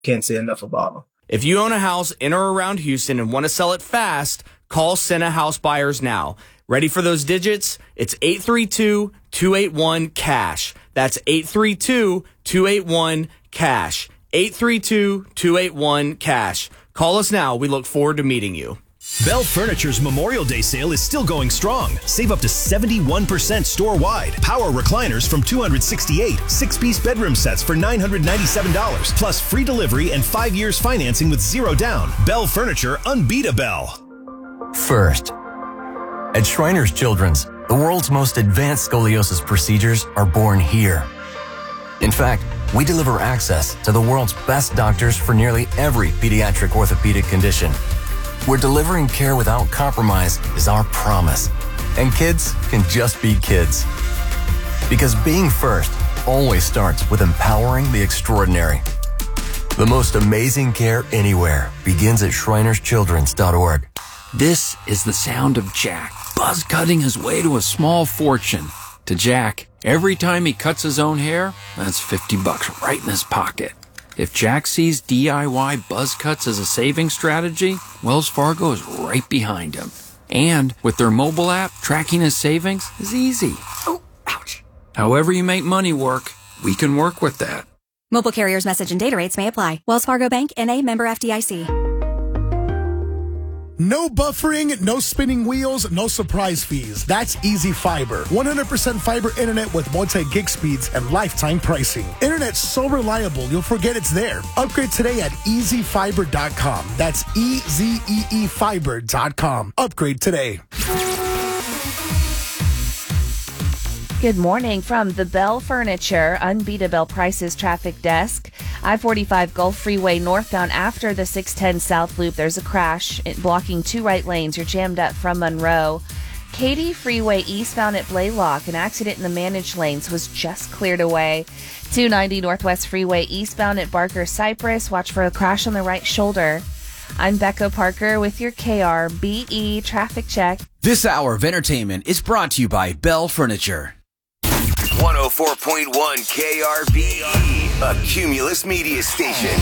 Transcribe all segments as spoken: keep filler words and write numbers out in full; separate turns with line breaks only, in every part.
Can't say enough about them.
If you own a house in or around Houston and want to sell it fast, call Senna House Buyers now. Ready for those digits? It's eight three two, two eight one, cash. That's eight three two, two eight one, cash. eight three two, two eight one, cash. Call us now. We look forward to meeting you.
Bell Furniture's Memorial Day sale is still going strong. Save up to seventy-one percent store-wide. Power recliners from two hundred sixty-eight dollars. Six-piece bedroom sets for nine hundred ninety-seven dollars. Plus free delivery and five years financing with zero down. Bell Furniture, unbeat a Bell.
First, at Shriners Children's, the world's most advanced scoliosis procedures are born here. In fact, we deliver access to the world's best doctors for nearly every pediatric orthopedic condition. We're delivering care without compromise is our promise. And kids can just be kids. Because being first always starts with empowering the extraordinary. The most amazing care anywhere begins at shriners children's dot org.
This is the sound of Jack, buzz cutting his way to a small fortune. To Jack, every time he cuts his own hair, that's fifty bucks right in his pocket. If Jack sees D I Y buzz cuts as a saving strategy, Wells Fargo is right behind him. And with their mobile app, tracking his savings is easy. Oh, ouch. However you make money work, we can work with that.
Mobile carriers' message and data rates may apply. Wells Fargo Bank, N A, member F D I C.
No buffering, no spinning wheels, no surprise fees. That's Easy Fiber. one hundred percent fiber internet with multi-gig speeds and lifetime pricing. Internet so reliable, you'll forget it's there. Upgrade today at easy fiber dot com. That's E Z E E fiber dot com. Upgrade today.
Good morning from the Bell Furniture Unbeatable Prices Traffic Desk. I forty-five Gulf Freeway northbound after the six ten South Loop. There's a crash blocking two right lanes. You're jammed up from Monroe. Katy Freeway eastbound at Blaylock. An accident in the managed lanes was just cleared away. two ninety Northwest Freeway eastbound at Barker Cypress. Watch for a crash on the right shoulder. I'm Becca Parker with your K R B E traffic check.
This hour of entertainment is brought to you by Bell Furniture.
one oh four point one K R B E, a Cumulus media station.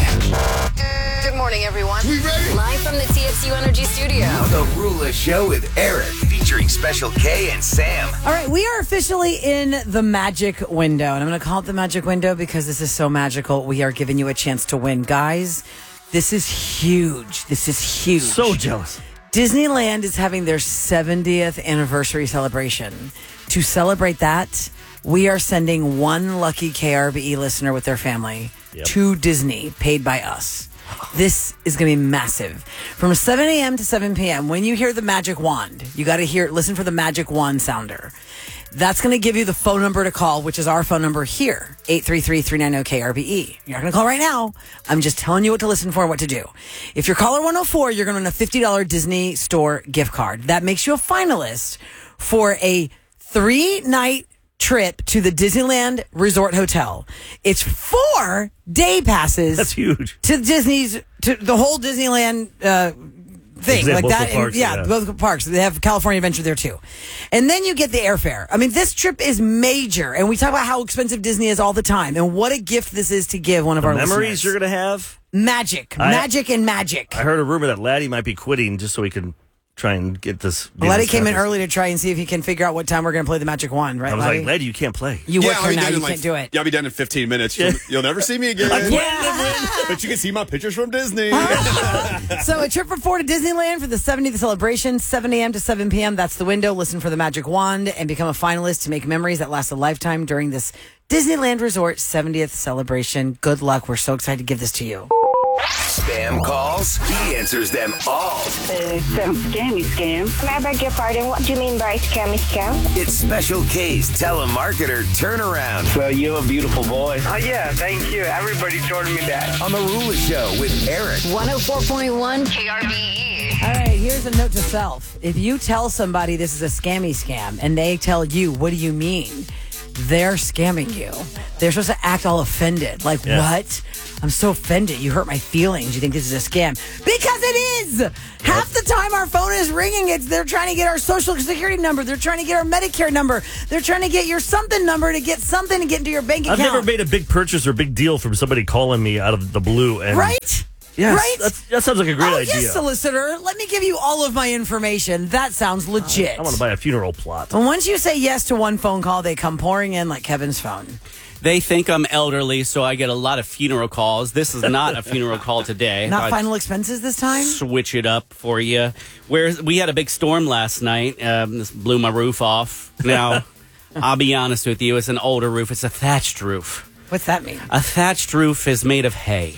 Good morning, everyone.
We ready?
Live from the T X U Energy Studio.
The Rula Show with Eric, featuring Special K and Sam.
All right, we are officially in the magic window, and I'm going to call it the magic window because this is so magical. We are giving you a chance to win. Guys, this is huge. This is huge.
So jealous.
Disneyland is having their seventieth anniversary celebration. To celebrate that, we are sending one lucky K R B E listener with their family yep. to Disney, paid by us. This is going to be massive. From seven a.m. to seven p.m., when you hear the magic wand, you got to hear, listen for the magic wand sounder. That's going to give you the phone number to call, which is our phone number here, eight three three, three nine zero, K R B E. You're not going to call right now. I'm just telling you what to listen for and what to do. If you're caller one oh four, you're going to win a fifty dollars Disney Store gift card. That makes you a finalist for a three-night trip to the Disneyland Resort Hotel. It's four day passes.
That's huge.
To Disney's, to the whole Disneyland uh, thing.
Exactly,
like
both
that.
the parks,
and, yeah,
yeah,
both parks. They have California Adventure there too. And then you get the airfare. I mean, this trip is major. And we talk about how expensive Disney is all the time. And what a gift this is to give one of
the
our
memories
listeners.
you're going to have?
Magic.
I,
magic and magic.
I heard a rumor that Laddie might be quitting just so he can try and get this.
Laddie came in early to try and see if he can figure out what time we're going to play the magic wand, right,
I was
Laddie?
like, Laddie, you can't play.
You
yeah,
work here now, you
like,
can't do it.
Yeah, I'll be done in fifteen minutes. You'll, you'll never see me again.
Yeah.
But you can see my pictures from Disney.
So a trip for four to Disneyland for the seventieth celebration, seven a.m. to seven p.m. That's the window. Listen for the magic wand and become a finalist to make memories that last a lifetime during this Disneyland Resort seventieth celebration. Good luck. We're so excited to give this to you.
Spam calls, he answers them all.
Uh, some scammy scam. Can I beg your pardon? What do you mean by scammy scam?
It's Special K's telemarketer turnaround.
So you have a beautiful voice.
Oh, yeah, thank you. Everybody told me that.
On the Rula Show with Eric.
one oh four point one K R B E.
All right, here's a note to self. If you tell somebody this is a scammy scam and they tell you, what do you mean? They're scamming you. They're supposed to act all offended. Like,
yeah.
what? I'm so offended. You hurt my feelings. You think this is a scam. Because it is! Half the time our phone is ringing, it's they're trying to get our social security number. They're trying to get our Medicare number. They're trying to get your something number to get something to get into your bank account.
I've never made a big purchase or big deal from somebody calling me out of the blue. And
right?
Yes,
right?
That's, that sounds like a great
oh,
idea.
Yes, solicitor. Let me give you all of my information. That sounds legit.
I want to buy a funeral plot.
And once you say yes to one phone call, they come pouring in like Kevin's phone.
They think I'm elderly, so I get a lot of funeral calls. This is not a funeral call today.
Not
I'd
final expenses this time?
Switch it up for you. Where we had a big storm last night. Um, this blew my roof off. Now, I'll be honest with you. It's an older roof. It's a thatched roof.
What's that mean?
A thatched roof is made of hay.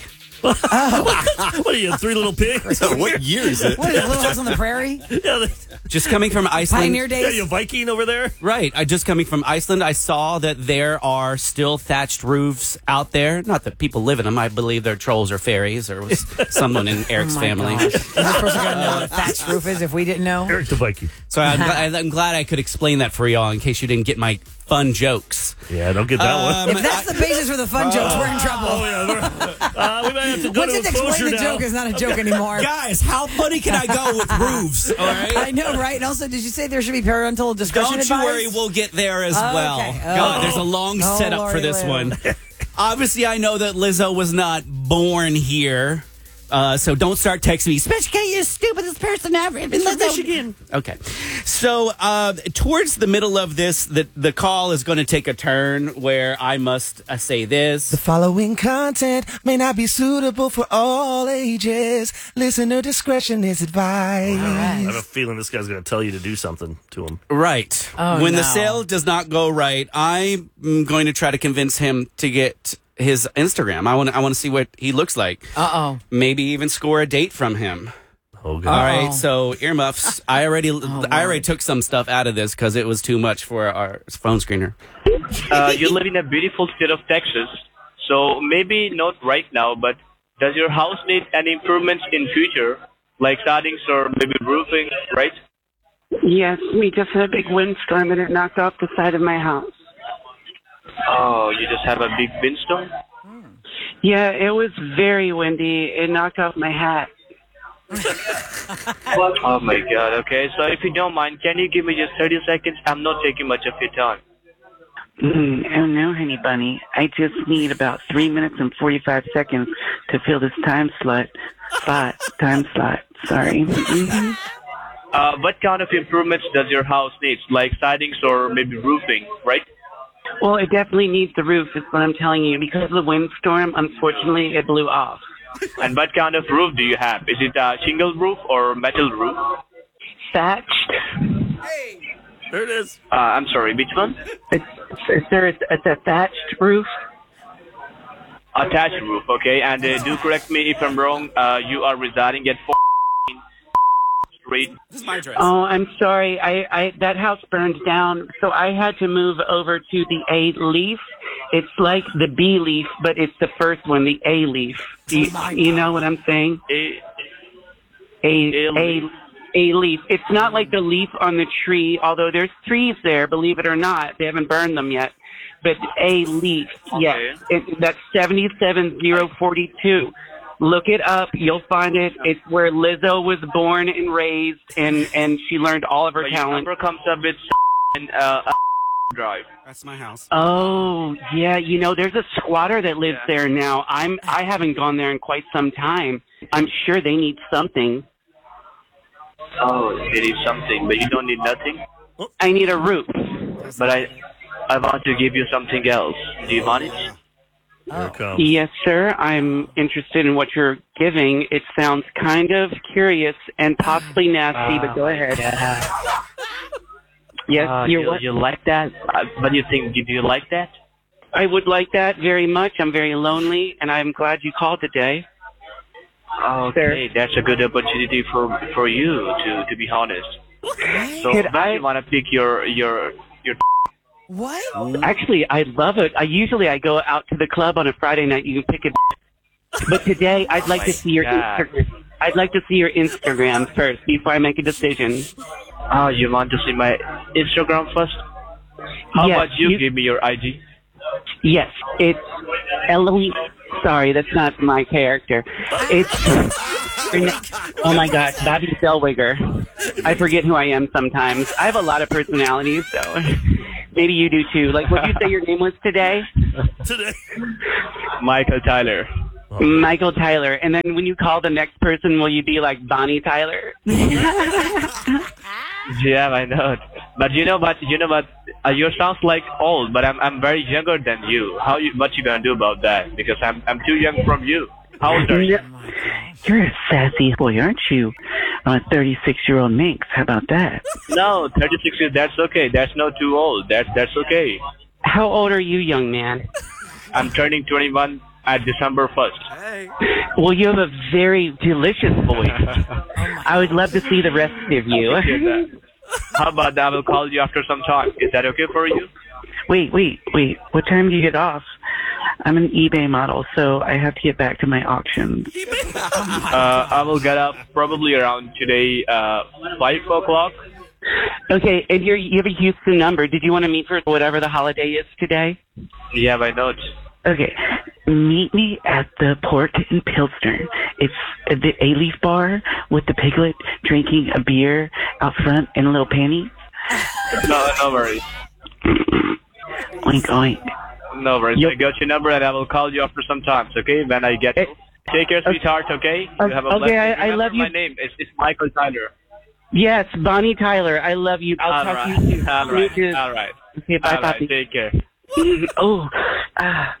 Oh.
What are you, three little pigs?
What year is it?
What is it, Little House on the Prairie?
Yeah,
just coming from Iceland.
Pioneer days?
Yeah, you Viking over there?
Right. I just coming from Iceland, I saw that there are still thatched roofs out there. Not that people live in them. I believe they're trolls or fairies or was someone in Eric's
oh
family.
Is this person going to know what a thatched roof is if we didn't know?
Eric the Viking.
So I'm, gl- I'm glad I could explain that for y'all in case you didn't get my fun jokes.
Yeah, don't get that
Um,
one.
If that's the basis for the fun jokes, we're in trouble.
Oh, yeah. Uh, we might have to go
Once
to
it's
a
explained
closure
the
now.
joke is not a joke anymore.
Guys, how funny can I go with roofs? All right?
I know, right? And also, did you say there should be parental discretion
Don't
advice?
you worry, we'll get there as
Oh,
well.
okay. Oh.
God, there's a long
Oh,
setup
Lordy
for this
Lou.
one. Obviously, I know that Lizzo was not born here. Uh, so don't start texting me, Special K, you're the stupidest person ever.
It's from Michigan.
Okay. So uh, towards the middle of this, the, the call is going to take a turn where I must uh, say this.
The following content may not be suitable for all ages. Listener discretion is advised.
I have a feeling this guy's going to tell you to do something to him.
Right.
Oh,
when the
no.
sale does not go right, I'm going to try to convince him to get his Instagram. I want I want to see what he looks like.
Uh-oh.
Maybe even score a date from him.
Oh, God.
All
Uh-oh.
right, so earmuffs. I already I already took some stuff out of this because it was too much for our phone screener.
Uh, you live in a beautiful state of Texas, so maybe not right now, but does your house need any improvements in future, like sidings or maybe roofing, right?
Yes, we just had a big windstorm and it knocked off the side of my house.
Oh, you just have a big windstorm?
Yeah, it was very windy. It knocked off my hat.
Oh my God, okay. So if you don't mind, can you give me just thirty seconds? I'm not taking much of your time.
Mm, oh no, honey bunny. I just need about three minutes and forty-five seconds to fill this time slot. Spot. Time slot. Sorry. Mm-hmm.
Uh, what kind of improvements does your house need? Like sidings or maybe roofing, right?
Well, it definitely needs the roof, is what I'm telling you. Because of the windstorm, unfortunately, it blew off.
And what kind of roof do you have? Is it a shingle roof or metal roof?
Thatched.
There it is.
Uh, I'm sorry, which one?
It's, it's, there, it's, it's a thatched roof.
Attached roof, okay. And uh, do correct me if I'm wrong. Uh, you are residing at four Street.
This is my address.
Oh, I'm sorry. I, I that house burned down, so I had to move over to the A leaf. It's like the B leaf, but it's the first one, the A leaf. You, you know what I'm saying?
A,
A A A leaf. It's not like the leaf on the tree, although there's trees there. Believe it or not, they haven't burned them yet. But A leaf, yes, it, that's seventy-seven zero forty-two. Look it up. You'll find it. It's where Lizzo was born and raised, and, and she learned all of her
but your
talent.
number comes up with and uh, drive.
That's my house.
Oh, yeah. You know, there's a squatter that lives
Yeah.
there now. I'm, I haven't gone there in quite some time. I'm sure they need something.
Oh, you need something, but you don't need nothing.
I need a roof.
But I, I want to give you something else. Do you want it?
Here it comes.
Yes, sir. I'm interested in what you're giving. It sounds kind of curious and possibly nasty, but go ahead.
Yeah.
Yes,
Uh,
you're
you,
what?
you like that? Uh, what do you think? Do you like that?
I would like that very much. I'm very lonely, and I'm glad you called today.
Okay, that's a good opportunity for for you to to be honest. So,
Could
when
I-
you want to pick your your your.
What?
Actually, I love it. I usually I go out to the club on a Friday night. You can pick it. But today, I'd like
Oh
to
my
see your
God.
Instagram. I'd like to see your Instagram first before I make a decision.
Oh, you want to see my Instagram first? How
Yes,
about you,
you-
give me your I G?
Yes, it's Eloise sorry, that's not my character. It's oh my gosh, Bobby Zellweger. I forget who I am sometimes. I have a lot of personalities, so maybe you do too. Like, what did you say your name was today?
Today,
Michael Tyler.
Michael Tyler. And then when you call the next person, will you be like Bonnie Tyler?
Yeah, I know. But you know what? You know what? Uh, you sounds like old, but I'm I'm very younger than you. How you? What you gonna do about that? Because I'm I'm too young from you. How old are you?
You're a sassy boy, aren't you? A thirty-six-year-old minx. How about that?
No, thirty-six. That's okay. That's not too old. That's that's okay.
How old are you, young man?
I'm turning twenty-one at December first.
Well, you have a very delicious voice. I would love to see the rest of you.
How about that? I will call you after some time. Is that okay for you?
Wait, wait, wait. What time do you get off? I'm an eBay model, so I have to get back to my auctions.
Uh, I will get up probably around today, uh, five o'clock.
Okay, and you're, you have a Houston number. Did you want to meet for whatever the holiday is today?
Yeah, why not?
Okay, meet me at the Pork and Pilsner. It's the A-Leaf bar with the piglet drinking a beer out front in a little panty.
No, no worries.
Oink, oink.
No worries.
Yep.
I got your number and I will call you after some time, okay? When I get
Hey.
Take care, sweetheart, okay? You have a
Okay,
blessed
I-
day.
I
Remember
love you.
My name is it's Michael Tyler.
Yes, Bonnie Tyler. I love you. I'll
All
talk
right.
to you soon.
All
Me
right.
too.
All right.
Okay, bye,
All right.
Poppy.
Take care.
Oh, ah.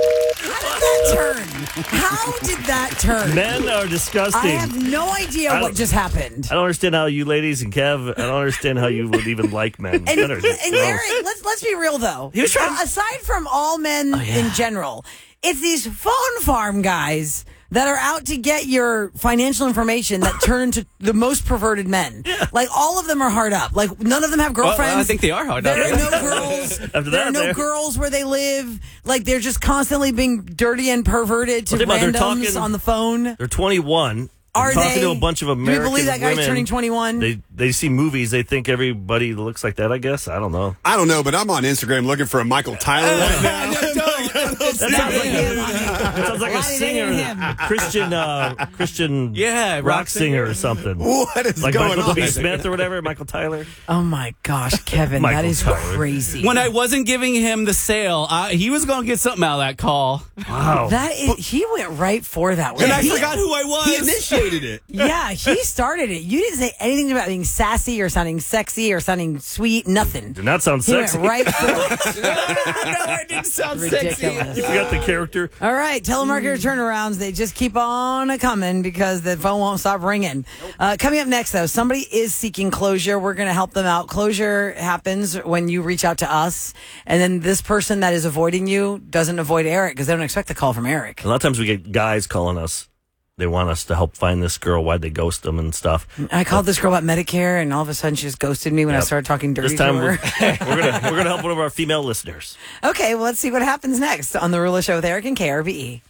How did that turn? How did that turn?
men are disgusting.
I have no idea
I
what
don't-
just happened.
I don't understand how you ladies and Kev. I don't understand how you would even like men.
And,
Men are
and
just gross.
Eric, let's let's be real though.
He was trying-
Uh, aside from all men in general, it's these phone farm guys that are out to get your financial information that turn into the most perverted men. Like all of them are hard up. Like none of them have girlfriends.
Well, I think they are hard up.
There are no girls.
After
there are
that,
no
they're-
girls where they live. Like they're just constantly being dirty and perverted to
Well, think about it, they're
randoms
talking-
on the phone.
They're twenty-one.
Are
They're talking
they?
to a bunch of
Do we
American
believe that guy's
women.
turning twenty-one?
They they see movies. They think everybody looks like that. I guess I don't know.
I don't know, but I'm on Instagram looking for a Michael Tyler right now.
That sounds like, that sounds like a singer, Christian, uh, Christian,
Yeah,
rock,
rock
singer or something.
What is
Like
going
Michael
on?
B. Smith or whatever, Michael Tyler.
Oh my gosh, Kevin, that
Michael
is
Tyler.
crazy.
When I wasn't giving him the sale, uh, he was going to get something out of that call.
Wow.
That is, he went right for that one.
And I
He-
forgot
who I was.
He initiated it.
Yeah, he started it. You didn't say anything about being sassy or sounding sexy or sounding sweet. Nothing.
Did not sound
He
sexy.
went right for it.
no, I didn't sound
Ridiculous.
You forgot the character.
All right, telemarketer turnarounds. They just keep on coming because the phone won't stop ringing. Uh, coming up next, though, somebody is seeking closure. We're going to help them out. Closure happens when you reach out to us, and then this person that is avoiding you doesn't avoid Eric because they don't expect the call from Eric.
A lot of times we get guys calling us. They want us to help find this girl. Why'd they ghost them and stuff.
I called this girl about Medicare, and all of a sudden she just ghosted me when I
Yep.
started talking dirty
This time
to
we're,
her.
we're gonna we're gonna help one of our female listeners.
Okay, well, let's see what happens next on The Rula Show with Eric and K R B E.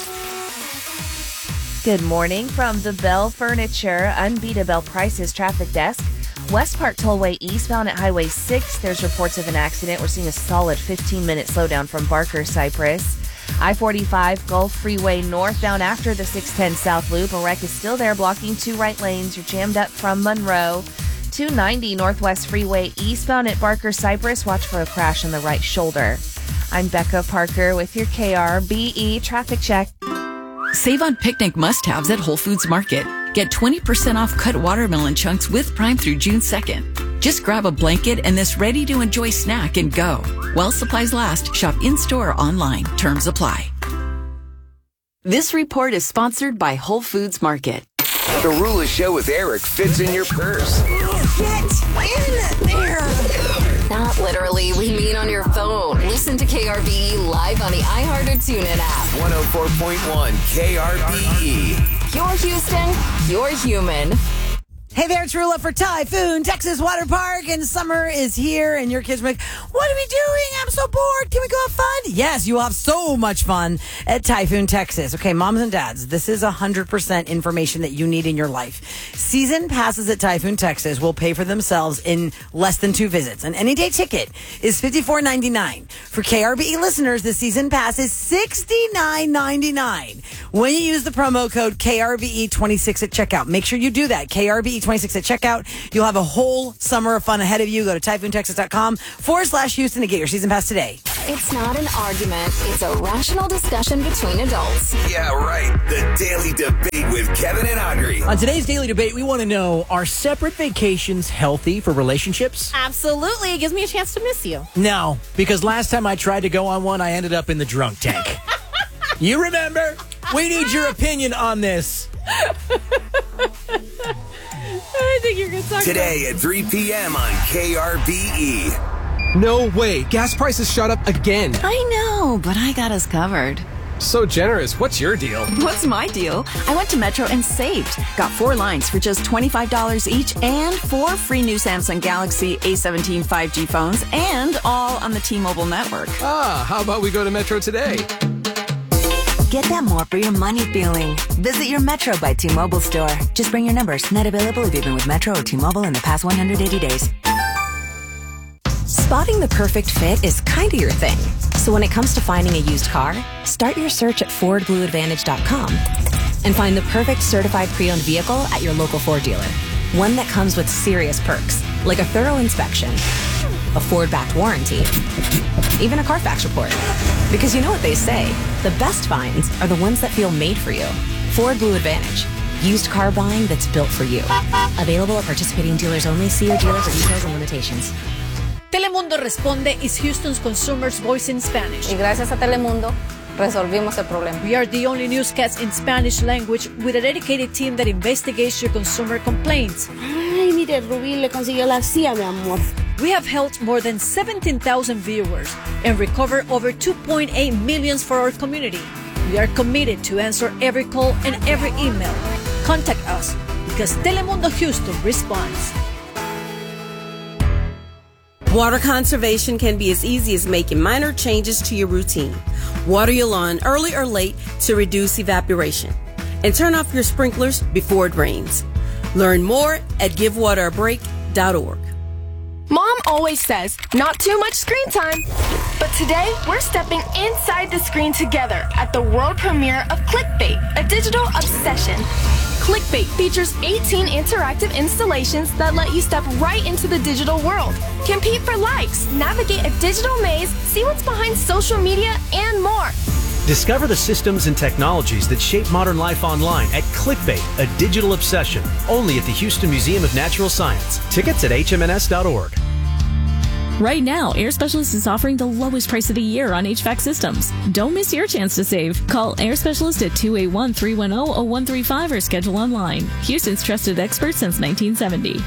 Good morning from the Bell Furniture Unbeatable Prices Traffic Desk. West Park Tollway eastbound at Highway six. There's reports of an accident. We're seeing a solid fifteen-minute slowdown from Barker Cypress. I forty-five Gulf Freeway northbound after the six ten South Loop. A wreck is still there, blocking two right lanes. You're jammed up from Monroe. two ninety Northwest Freeway eastbound at Barker Cypress. Watch for a crash on the right shoulder. I'm Becca Parker with your K R B E traffic check.
Save on picnic must-haves at Whole Foods Market. Get twenty percent off cut watermelon chunks with Prime through June second. Just grab a blanket and this ready-to-enjoy snack and go. While supplies last, shop in-store or online. Terms apply.
This report is sponsored by Whole Foods Market.
The Rula Show with Eric fits in your purse.
Get in there.
Not literally, we mean on your phone. Listen to K R B E live on the iHeart or TuneIn app.
one oh four point one K R B E.
You're Houston, you're human.
Hey there, it's Rula for Typhoon, Texas Water Park, and summer is here, and your kids are like, what are we doing? I'm so bored. Can we go have fun? Yes, you will have so much fun at Typhoon, Texas. Okay, moms and dads, this is one hundred percent information that you need in your life. Season passes at Typhoon, Texas will pay for themselves in less than two visits. An any-day ticket is fifty-four ninety-nine. For K R B E listeners, the season pass is sixty-nine ninety-nine. When you use the promo code K R B E twenty-six at checkout, make sure you do that. K R B E twenty-six at checkout. You'll have a whole summer of fun ahead of you. Go to typhoon texas dot com forward slash Houston to get your season pass today.
It's not an argument. It's a rational discussion between adults.
Yeah, right. The Daily Debate with Kevin and Audrey.
On today's Daily Debate, we want to know, are separate vacations healthy for relationships?
Absolutely. It gives me a chance to miss you.
No, because last time I tried to go on one, I ended up in the drunk tank. You remember? We need your opinion on this.
I think you're going to talk
Today at three p.m. on K R B E.
No way. Gas prices shot up again.
I know, but I got us covered.
So generous. What's your deal?
What's my deal? I went to Metro and saved. Got four lines for just twenty-five dollars each and four free new Samsung Galaxy A seventeen five G phones and all on the T-Mobile network.
Ah, how about we go to Metro today?
Get that more for your money feeling. Visit your Metro by T-Mobile store. Just bring your numbers. Net available if you've been with Metro or T-Mobile in the past one hundred eighty days.
Spotting the perfect fit is kind of your thing. So when it comes to finding a used car, start your search at ford blue advantage dot com and find the perfect certified pre-owned vehicle at your local Ford dealer. One that comes with serious perks, like a thorough inspection, a Ford-backed warranty, even a Carfax report. Because you know what they say, the best finds are the ones that feel made for you. Ford Blue Advantage. Used car buying that's built for you. Available at participating dealers only. See your dealer for details and limitations.
Telemundo Responde is Houston's consumer's voice in Spanish.
Y gracias a Telemundo, resolvimos el problema.
We are the only newscast in Spanish language with a dedicated team that investigates your consumer complaints.
Ay, mire, Rubí le consiguió la silla, mi amor.
We have helped more than seventeen thousand viewers and recovered over two point eight million for our community. We are committed to answer every call and every email. Contact us because Telemundo Houston responds.
Water conservation can be as easy as making minor changes to your routine. Water your lawn early or late to reduce evaporation. And turn off your sprinklers before it rains. Learn more at give water a break dot org.
Mom always says, not too much screen time. But today, we're stepping inside the screen together at the world premiere of ClickBait, a digital obsession. ClickBait features eighteen interactive installations that let you step right into the digital world. Compete for likes, navigate a digital maze, see what's behind social media, and more.
Discover the systems and technologies that shape modern life online at ClickBait, a digital obsession, only at the Houston Museum of Natural Science. Tickets at H M N S dot org.
Right now, Air Specialist is offering the lowest price of the year on H V A C systems. Don't miss your chance to save. Call Air Specialist at two eight one, three one zero, zero one three five or schedule online. Houston's trusted expert since nineteen seventy.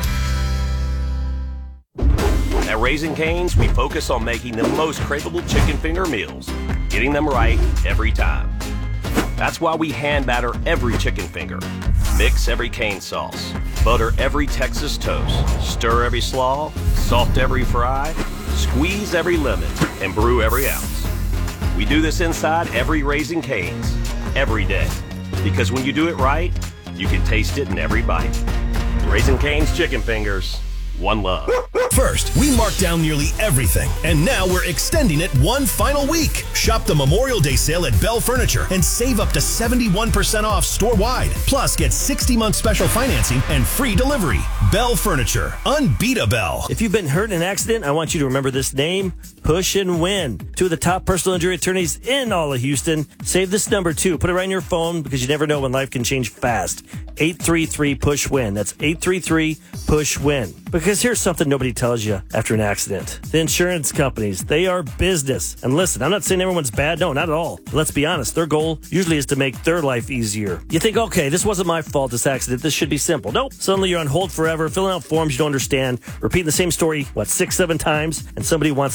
At Raising Cane's, we focus on making the most craveable chicken finger meals, getting them right every time. That's why we hand batter every chicken finger, mix every cane sauce, butter every Texas toast, stir every slaw, salt every fry, squeeze every lemon, and brew every ounce. We do this inside every Raising Cane's, every day. Because when you do it right, you can taste it in every bite. Raising Cane's chicken fingers, one love.
First, we marked down nearly everything, and now we're extending it one final week. Shop the Memorial Day sale at Bell Furniture and save up to seventy-one percent off store-wide. Plus, get sixty month special financing and free delivery. Bell Furniture. Unbeat a Bell.
If you've been hurt in an accident, I want you to remember this name, Push and Win. Two of the top personal injury attorneys in all of Houston. Save this number, too. Put it right in your phone because you never know when life can change fast. eight three three, push win. That's eight three three, push win. Because here's something nobody tells you after an accident. The insurance companies, they are business. And listen, I'm not saying everyone's bad. No, not at all. But let's be honest. Their goal usually is to make their life easier. You think, okay, this wasn't my fault, this accident. This should be simple. Nope. Suddenly you're on hold forever, filling out forms you don't understand, repeating the same story, what, six, seven times, and somebody wants statements.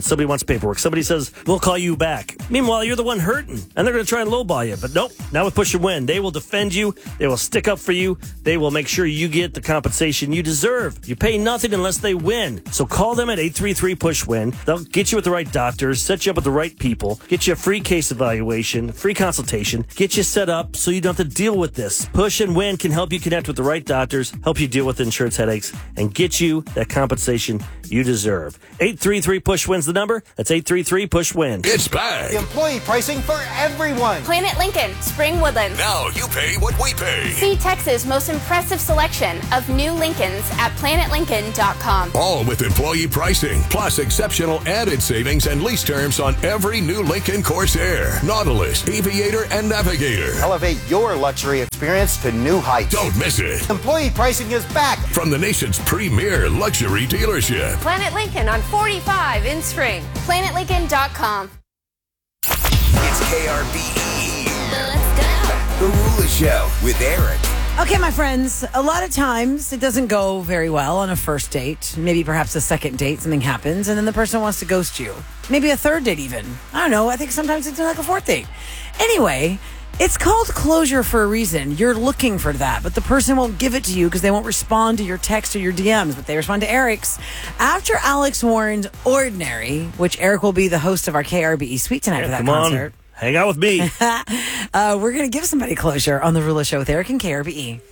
Somebody wants paperwork. Somebody says, we'll call you back. Meanwhile, you're the one hurting, and they're going to try and lowball you. But nope, now with Push and Win, they will defend you. They will stick up for you. They will make sure you get the compensation you deserve. You pay nothing unless they win. So call them at eight three three push win. They'll get you with the right doctors, set you up with the right people, get you a free case evaluation, free consultation, get you set up so you don't have to deal with this. Push and Win can help you connect with the right doctors, help you deal with insurance headaches, and get you that compensation you deserve. eight three three push win's the number. That's eight three three push win.
It's back.
Employee pricing for everyone.
Planet Lincoln, Spring Woodlands.
Now you pay what we pay.
See Texas' most impressive selection of new Lincolns at planet lincoln dot com.
All with employee pricing, plus exceptional added savings and lease terms on every new Lincoln Corsair, Nautilus, Aviator, and Navigator.
Elevate your luxury experience to new heights.
Don't miss it.
Employee pricing is back
from the nation's premier luxury dealership.
Planet Lincoln on forty-five in Spring. planet lincoln dot com.
It's K R B E. Let's go. The Rula Show with Eric.
Okay, my friends, a lot of times it doesn't go very well on a first date. Maybe perhaps a second date, something happens, and then the person wants to ghost you. Maybe a third date even. I don't know. I think sometimes it's like a fourth date. Anyway, it's called closure for a reason. You're looking for that, but the person won't give it to you because they won't respond to your text or your D Ms, but they respond to Eric's. After Alex Warren's Ordinary, which Eric will be the host of our K R B E Suite tonight
yeah,
for that
come
concert.
On. Hang out with me.
uh, we're going to give somebody closure on The Rula Show with Eric and K R B E.